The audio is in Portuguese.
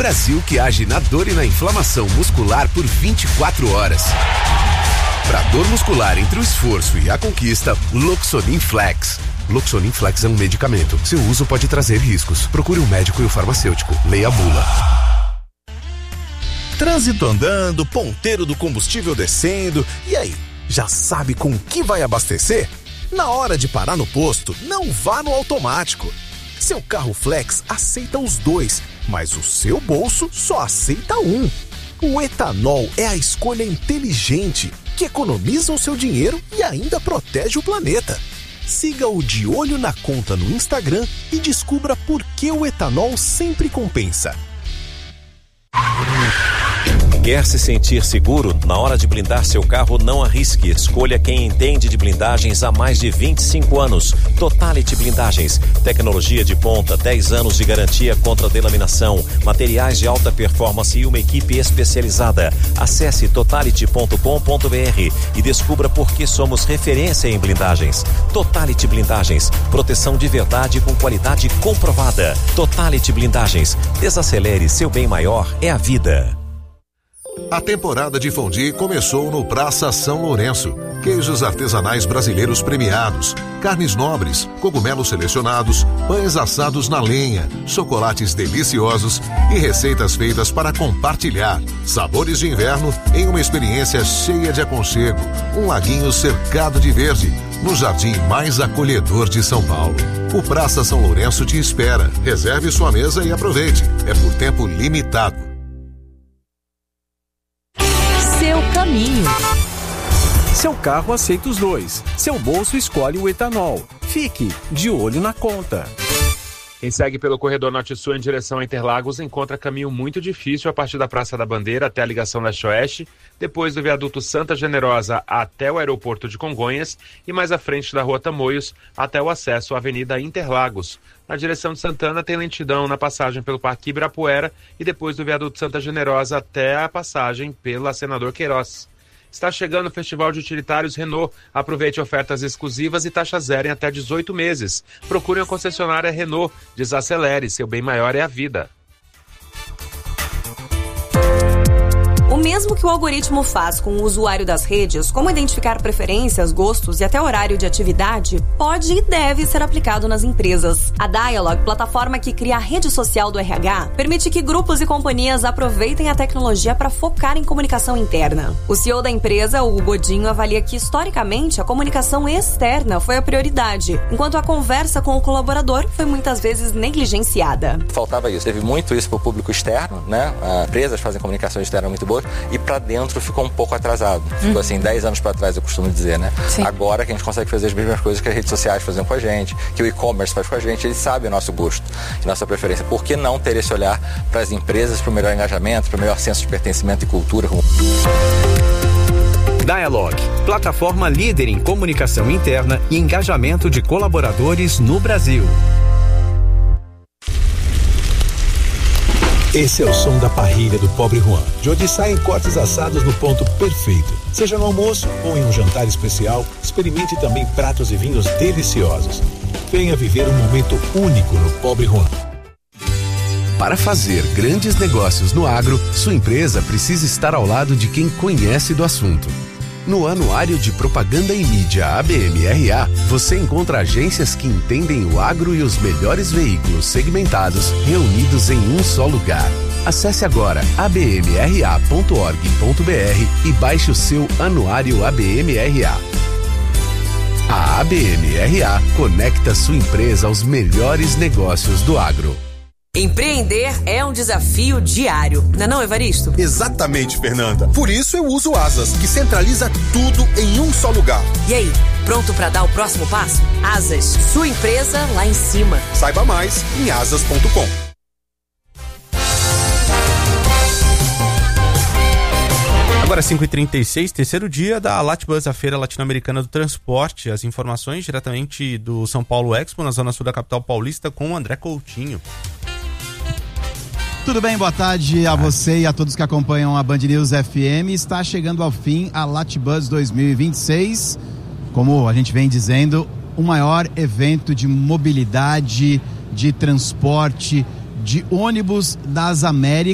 Brasil que age na dor e na inflamação muscular por 24 horas. Para dor muscular entre o esforço e a conquista, Loxonin Flex. Loxonin Flex é um medicamento. Seu uso pode trazer riscos. Procure um médico e o farmacêutico. Leia a bula. Trânsito andando, ponteiro do combustível descendo. E aí, já sabe com que vai abastecer? Na hora de parar no posto, não vá no automático. Seu carro Flex aceita os dois, mas o seu bolso só aceita um. O etanol é a escolha inteligente, que economiza o seu dinheiro e ainda protege o planeta. Siga o De Olho na Conta no Instagram e descubra por que o etanol sempre compensa. Quer se sentir seguro? Na hora de blindar seu carro, não arrisque. Escolha quem entende de blindagens há mais de 25 anos. Totality Blindagens. Tecnologia de ponta, 10 anos de garantia contra delaminação, materiais de alta performance e uma equipe especializada. Acesse totality.com.br e descubra por que somos referência em blindagens. Totality Blindagens. Proteção de verdade com qualidade comprovada. Totality Blindagens. Desacelere, seu bem maior é a vida. A temporada de fondue começou no Praça São Lourenço. Queijos artesanais brasileiros premiados, carnes nobres, cogumelos selecionados, pães assados na lenha, chocolates deliciosos e receitas feitas para compartilhar. Sabores de inverno em uma experiência cheia de aconchego. Um laguinho cercado de verde, no jardim mais acolhedor de São Paulo. O Praça São Lourenço te espera. Reserve sua mesa e aproveite. É por tempo limitado. Seu caminho. Seu carro aceita os dois. Seu bolso escolhe o etanol. Fique de olho na conta. Quem segue pelo corredor norte-sul em direção a Interlagos encontra caminho muito difícil a partir da Praça da Bandeira até a ligação leste-oeste, depois do viaduto Santa Generosa até o aeroporto de Congonhas e mais à frente da Rua Tamoios até o acesso à Avenida Interlagos. Na direção de Santana tem lentidão na passagem pelo Parque Ibirapuera e depois do viaduto Santa Generosa até a passagem pela Senador Queiroz. Está chegando o Festival de Utilitários Renault. Aproveite ofertas exclusivas e taxa zero em até 18 meses. Procure uma concessionária Renault. Desacelere, seu bem maior é a vida. O mesmo que o algoritmo faz com o usuário das redes, como identificar preferências, gostos e até horário de atividade, pode e deve ser aplicado nas empresas. A Dialog, plataforma que cria a rede social do RH, permite que grupos e companhias aproveitem a tecnologia para focar em comunicação interna. O CEO da empresa, Hugo Godinho, avalia que historicamente a comunicação externa foi a prioridade, enquanto a conversa com o colaborador foi muitas vezes negligenciada. Faltava isso. Teve muito isso para o público externo, né? As empresas fazem comunicação externa muito boa. E para dentro ficou um pouco atrasado. Ficou assim, 10 anos para trás, eu costumo dizer, né? Sim. Agora que a gente consegue fazer as mesmas coisas que as redes sociais fazem com a gente, que o e-commerce faz com a gente, eles sabem o nosso gosto e nossa preferência. Por que não ter esse olhar para as empresas, para o melhor engajamento, para o melhor senso de pertencimento e cultura? Dialog, plataforma líder em comunicação interna e engajamento de colaboradores no Brasil. Esse é o som da parrilha do Pobre Juan, de onde saem cortes assados no ponto perfeito. Seja no almoço ou em um jantar especial, experimente também pratos e vinhos deliciosos. Venha viver um momento único no Pobre Juan. Para fazer grandes negócios no agro, sua empresa precisa estar ao lado de quem conhece do assunto. No Anuário de Propaganda e Mídia ABM-RA, você encontra agências que entendem o agro e os melhores veículos segmentados reunidos em um só lugar. Acesse agora abmra.org.br e baixe o seu Anuário ABM-RA. A ABM-RA conecta sua empresa aos melhores negócios do agro. Empreender é um desafio diário, não é, Evaristo? Exatamente, Fernanda. Por isso eu uso Asas, que centraliza tudo em um só lugar. E aí, pronto para dar o próximo passo? Asas, sua empresa lá em cima. Saiba mais em asas.com. Agora 5h36, terceiro dia da Latbus, a Feira Latino-Americana do Transporte. As informações diretamente do São Paulo Expo, na zona sul da capital paulista, com o André Coutinho. Tudo bem, boa tarde a você e a todos que acompanham a Band News FM. Está chegando ao fim a Latbus 2026, como a gente vem dizendo, o maior evento de mobilidade, de transporte, de ônibus das Américas.